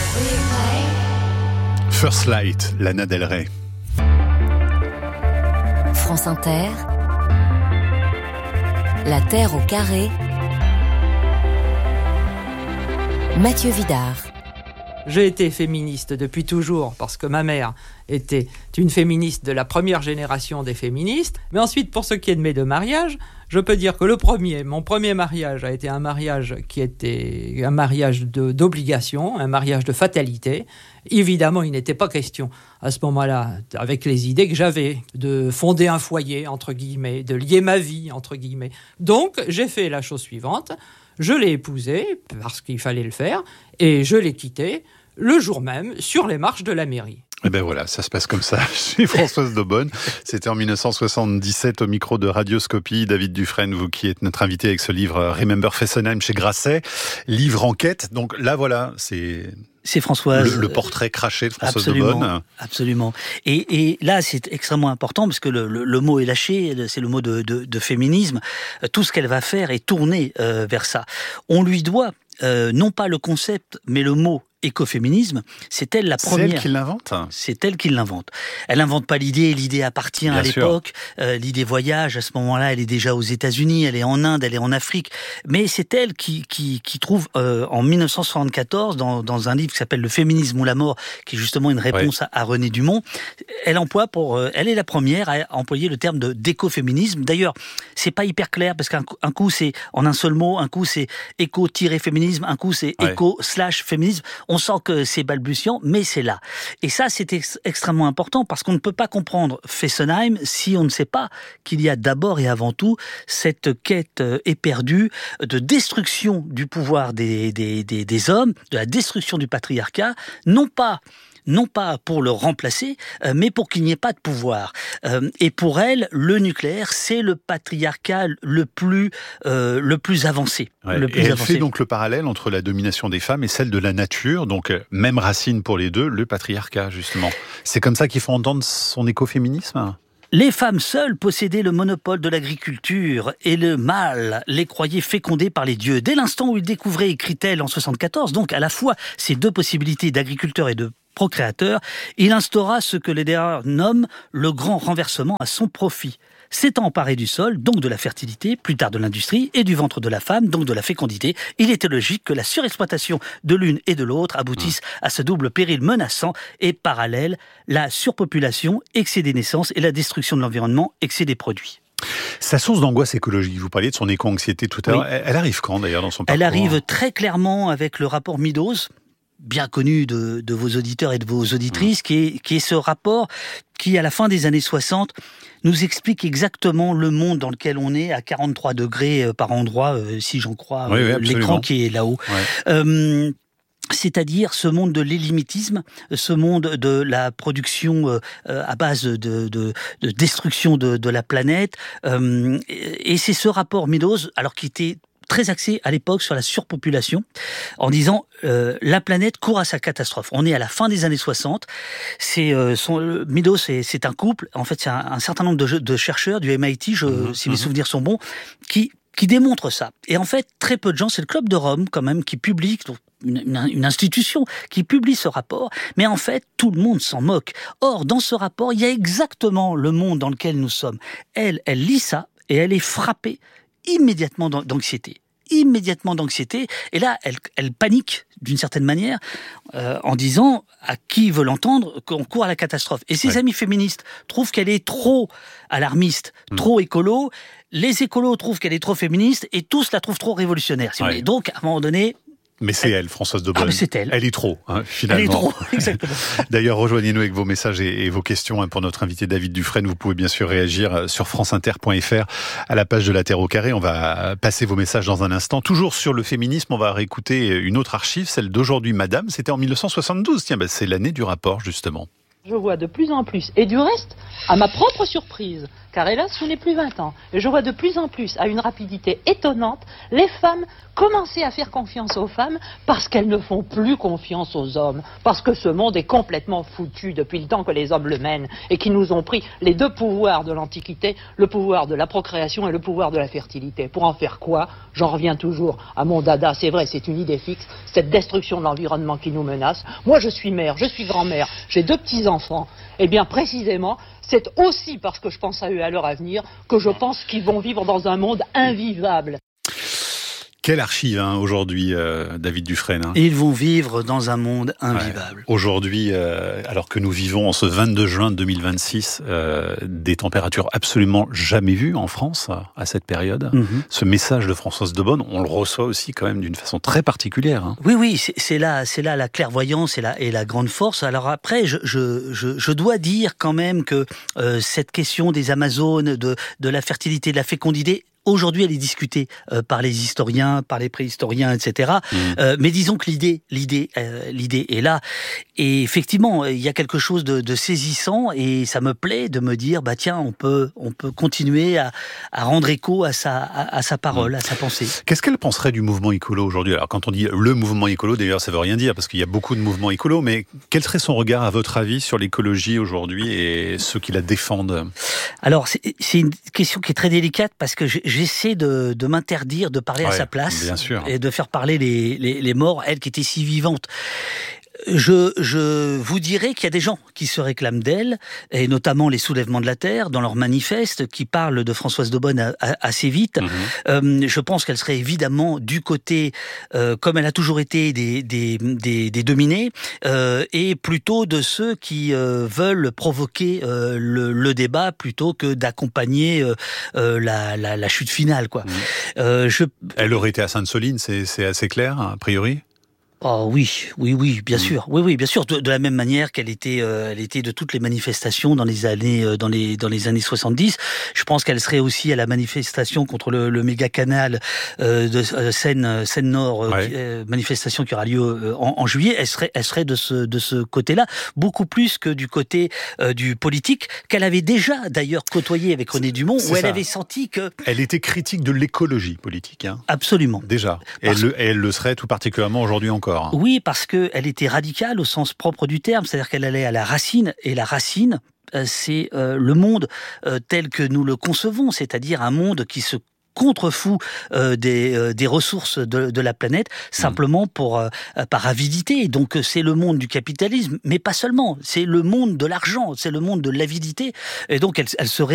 First Light, Lana Del Rey. France Inter, La Terre au carré, Mathieu Vidard. J'ai été féministe depuis toujours parce que ma mère était une féministe de la première génération des féministes. Mais ensuite, pour ce qui est de mes deux mariages, je peux dire que mon premier mariage a été un mariage qui était un mariage d'obligation, un mariage de fatalité. Évidemment, il n'était pas question à ce moment-là, avec les idées que j'avais, de fonder un foyer, entre guillemets, de lier ma vie, entre guillemets. Donc, j'ai fait la chose suivante. Je l'ai épousé parce qu'il fallait le faire et je l'ai quitté le jour même sur les marches de la mairie. Et ben voilà, ça se passe comme ça. Je suis Françoise Daubonne. C'était en 1977 au micro de Radioscopie. David Dufresne, vous qui êtes notre invité avec ce livre Remember Fessenheim chez Grasset. Livre enquête. Donc là, voilà, c'est Françoise. Le portrait craché de Françoise Daubonne. Absolument. Et là, c'est extrêmement important parce que le mot est lâché, c'est le mot de féminisme. Tout ce qu'elle va faire est tourné vers ça. On lui doit non pas le concept, mais le mot écoféminisme, c'est elle la première. C'est elle qui l'invente. C'est elle qui l'invente. Elle n'invente pas l'idée appartient à l'époque. L'idée voyage, à ce moment-là, elle est déjà aux États-Unis, elle est en Inde, elle est en Afrique. Mais c'est elle qui trouve en 1974, dans un livre qui s'appelle Le féminisme ou la mort, qui est justement une réponse à René Dumont, elle est la première à employer le terme d'écoféminisme. D'ailleurs, c'est pas hyper clair, parce qu'un coup c'est en un seul mot, un coup c'est éco-féminisme, un coup c'est éco/féminisme. On sent que c'est balbutiant, mais c'est là. Et ça, c'est extrêmement important parce qu'on ne peut pas comprendre Fessenheim si on ne sait pas qu'il y a d'abord et avant tout cette quête éperdue de destruction du pouvoir des hommes, de la destruction du patriarcat, non pas pour le remplacer, mais pour qu'il n'y ait pas de pouvoir. Et pour elle, le nucléaire, c'est le patriarcat le plus avancé. Ouais. Et elle fait donc le parallèle entre la domination des femmes et celle de la nature, donc même racine pour les deux, le patriarcat, justement. C'est comme ça qu'il faut entendre son écoféminisme ? Les femmes seules possédaient le monopole de l'agriculture et le mâle les croyait fécondés par les dieux. Dès l'instant où il découvrait, écrit-elle en 74, donc à la fois ces deux possibilités d'agriculteur et de procréateur, il instaura ce que les DA nomment le grand renversement à son profit. S'étant emparé du sol, donc de la fertilité, plus tard de l'industrie, et du ventre de la femme, donc de la fécondité, il était logique que la surexploitation de l'une et de l'autre aboutisse à ce double péril menaçant et parallèle, la surpopulation, excès des naissances, et la destruction de l'environnement, excès des produits. Sa source d'angoisse écologique, vous parliez de son éco-anxiété tout à l'heure, elle arrive quand d'ailleurs dans son parcours ? Elle arrive très clairement avec le rapport Meadows, bien connu de vos auditeurs et de vos auditrices, qui est ce rapport qui, à la fin des années 60, nous explique exactement le monde dans lequel on est, à 43 degrés par endroit, si j'en crois l'écran qui est là-haut. Ouais. C'est-à-dire ce monde de l'illimitisme, ce monde de la production à base de destruction de la planète. Et c'est ce rapport Meadows, alors qui était très axé à l'époque sur la surpopulation, en disant la planète court à sa catastrophe. On est à la fin des années 60. Meadows, c'est un couple. En fait, c'est un certain nombre de chercheurs du MIT, si mes souvenirs sont bons, qui démontrent ça. Et en fait, très peu de gens, c'est le Club de Rome quand même qui publie, une institution qui publie ce rapport, mais en fait, tout le monde s'en moque. Or, dans ce rapport, il y a exactement le monde dans lequel nous sommes. Elle lit ça et elle est frappée immédiatement d'anxiété. Et là, elle panique d'une certaine manière en disant à qui veut l'entendre qu'on court à la catastrophe. Et ses amis féministes trouvent qu'elle est trop alarmiste, trop écolo. Les écolos trouvent qu'elle est trop féministe et tous la trouvent trop révolutionnaire. Si vous voulez. Donc, à un moment donné... Mais c'est elle, Françoise Daubonne. Mais c'est elle. Elle est trop, finalement. Elle est trop, exactement. D'ailleurs, rejoignez-nous avec vos messages et vos questions pour notre invité David Dufresne. Vous pouvez bien sûr réagir sur franceinter.fr à la page de La Terre au carré. On va passer vos messages dans un instant. Toujours sur le féminisme, on va réécouter une autre archive, celle d'Aujourd'hui Madame. C'était en 1972. Tiens, c'est l'année du rapport, justement. Je vois de plus en plus. Et du reste, à ma propre surprise, car hélas, je n'ai plus 20 ans. Et je vois de plus en plus, à une rapidité étonnante, les femmes commencer à faire confiance aux femmes parce qu'elles ne font plus confiance aux hommes. Parce que ce monde est complètement foutu depuis le temps que les hommes le mènent et qui nous ont pris les deux pouvoirs de l'Antiquité, le pouvoir de la procréation et le pouvoir de la fertilité. Pour en faire quoi? J'en reviens toujours à mon dada, c'est vrai, c'est une idée fixe, cette destruction de l'environnement qui nous menace. Moi, je suis mère, je suis grand-mère, j'ai 2 petits-enfants. Eh bien, précisément, c'est aussi parce que je pense à eux et à leur avenir que je pense qu'ils vont vivre dans un monde invivable. Quelle archive aujourd'hui, David Dufresne. Ils vont vivre dans un monde invivable. Ouais. Aujourd'hui, alors que nous vivons en ce 22 juin 2026, des températures absolument jamais vues en France à cette période. Ce message de Françoise Daubonne, on le reçoit aussi quand même d'une façon très particulière. Oui, c'est là la clairvoyance et la grande force. Alors après, je dois dire quand même que cette question des Amazones, de la fertilité, de la fécondité, aujourd'hui, elle est discutée par les historiens, par les préhistoriens, etc. Mais disons que l'idée est là. Et effectivement, il y a quelque chose de saisissant et ça me plaît de me dire, bah tiens, on peut continuer à rendre écho à sa parole, à sa pensée. Qu'est-ce qu'elle penserait du mouvement écolo aujourd'hui? Alors quand on dit le mouvement écolo, d'ailleurs, ça veut rien dire parce qu'il y a beaucoup de mouvements écolos, mais quel serait son regard, à votre avis, sur l'écologie aujourd'hui et ceux qui la défendent? Alors, c'est une question qui est très délicate parce que j'essaie de m'interdire de parler à sa place, bien sûr, et de faire parler les morts, elle qui était si vivante. Je vous dirais qu'il y a des gens qui se réclament d'elle, et notamment les soulèvements de la Terre, dans leur manifeste, qui parlent de Françoise Daubonne assez vite. Je pense qu'elle serait évidemment du côté, comme elle a toujours été, des dominés, et plutôt de ceux qui veulent provoquer le débat plutôt que d'accompagner la chute finale, quoi. Elle aurait été à Sainte-Soline, c'est assez clair, a priori? Oh oui, bien sûr. Oui, bien sûr. De la même manière qu'elle était, elle était de toutes les manifestations dans les années 70. Je pense qu'elle serait aussi à la manifestation contre le méga canal de Seine-Nord, manifestation qui aura lieu en juillet. Elle serait de ce côté-là, beaucoup plus que du côté du politique qu'elle avait déjà d'ailleurs côtoyé avec René Dumont, où elle avait senti que elle était critique de l'écologie politique. Absolument. Déjà. Et elle le serait tout particulièrement aujourd'hui encore. Oui, parce qu'elle était radicale au sens propre du terme, c'est-à-dire qu'elle allait à la racine, et la racine, c'est le monde tel que nous le concevons, c'est-à-dire un monde qui se contrefout des ressources de la planète, simplement par avidité. Donc c'est le monde du capitalisme, mais pas seulement, c'est le monde de l'argent, c'est le monde de l'avidité, et donc elle serait